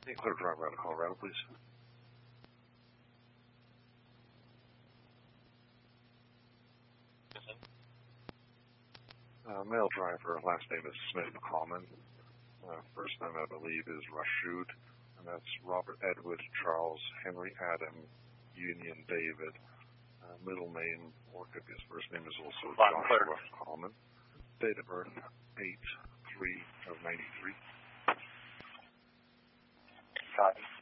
St. Clair driver out of Colorado, please. Male driver, last name is Smith Common. First name, I believe, is Rashid, and that's Robert Edward Charles Henry Adam Union David. Middle name, or could be his first name, is also Joshua Common. Date of birth, 8/3/93. Copy.